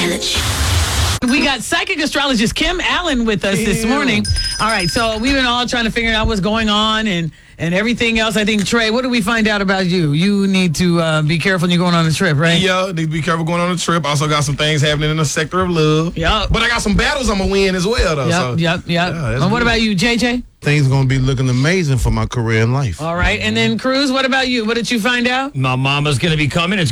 We got psychic astrologist Kim Allen with us this morning. All right, so we've been all trying to figure out what's going on and everything else. I think, Trey, what do we find out about you? You need to be careful when you're going on a trip, right? Yeah, need to be careful going on a trip. Also got some things happening in the sector of love. Yep. But I got some battles I'm going to win as well, though. Yep. Yeah, And what about you, JJ? Things are going to be looking amazing for my career in life. All right, and then Cruz, what about you? What did you find out? My mama's going to be coming. It's